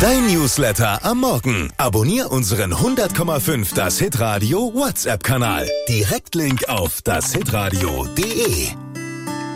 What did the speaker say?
Dein Newsletter am Morgen. Abonnier unseren 100,5 Das Hitradio WhatsApp-Kanal. Direktlink auf dashitradio.de.